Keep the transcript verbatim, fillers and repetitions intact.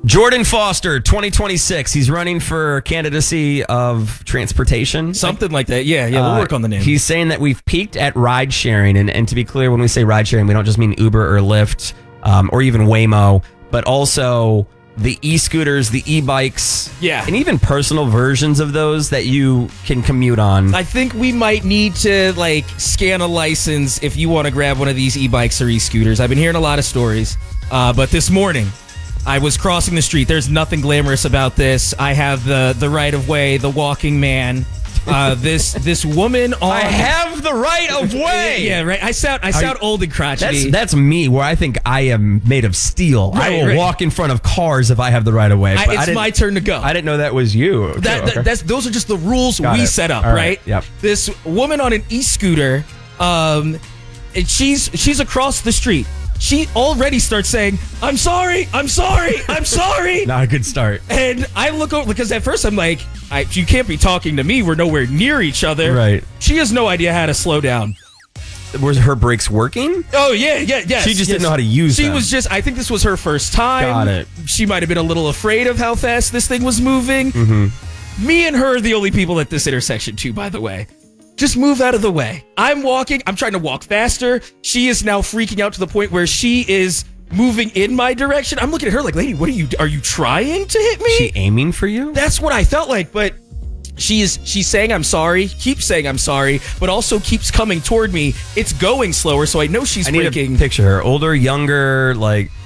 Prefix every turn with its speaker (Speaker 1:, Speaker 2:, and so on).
Speaker 1: Jordan Foster, twenty twenty-six. He's running for candidacy of transportation.
Speaker 2: Something like that. Yeah, yeah, we'll
Speaker 1: Uh,
Speaker 2: work on the name.
Speaker 1: He's saying that we've peaked at ride sharing. And, and to be clear, when we say ride sharing, we don't just mean Uber or Lyft um, or even Waymo, but also the e-scooters, the e-bikes,
Speaker 2: Yeah.
Speaker 1: and even personal versions of those that you can commute on.
Speaker 2: I think we might need to like scan a license if you want to grab one of these e-bikes or e-scooters. I've been hearing a lot of stories, uh, but this morning I was crossing the street. There's nothing glamorous about this. I have the the right of way, the walking man. Uh, this this woman on
Speaker 1: I have the right of way.
Speaker 2: Yeah, right. I sound I sound old and crotchety.
Speaker 1: That's that's me, where I think I am made of steel. I
Speaker 2: Right,
Speaker 1: will
Speaker 2: right.
Speaker 1: walk in front of cars if I have the right of way.
Speaker 2: I,
Speaker 1: but I
Speaker 2: it's
Speaker 1: didn't-
Speaker 2: my turn to go.
Speaker 1: I didn't know that was you. Okay,
Speaker 2: That, that-
Speaker 1: okay.
Speaker 2: that's those are just the rules
Speaker 1: Got
Speaker 2: we
Speaker 1: it.
Speaker 2: set up,
Speaker 1: All
Speaker 2: right?
Speaker 1: right, yep.
Speaker 2: This woman on an e-scooter, um, and she's she's across the street. She already starts saying, "I'm sorry, I'm sorry, I'm sorry."
Speaker 1: Not a good start.
Speaker 2: And I look over because at first I'm like, I, "You can't be talking to me. We're nowhere near each other."
Speaker 1: Right.
Speaker 2: She has no idea how to slow down.
Speaker 1: Was her brakes working?
Speaker 2: Oh yeah, yeah, yes.
Speaker 1: She just
Speaker 2: yes.
Speaker 1: didn't know how to use
Speaker 2: She
Speaker 1: them.
Speaker 2: was just. I think this was her first time.
Speaker 1: Got it.
Speaker 2: She might have been a little afraid of how fast this thing was moving. Mm-hmm. Me and her are the only people at this intersection too. By the way, just move out of the way. I'm walking. I'm trying to walk faster. She is now freaking out to the point where she is moving in my direction. I'm looking at her like, "Lady, what are you? Are you trying to hit me?"
Speaker 1: She aiming for you?
Speaker 2: That's what I felt like, but. She is she's saying I'm sorry, keeps saying I'm sorry, but also keeps coming toward me. It's going slower, so I know she's
Speaker 1: I need
Speaker 2: braking.
Speaker 1: a picture. Her older, younger, like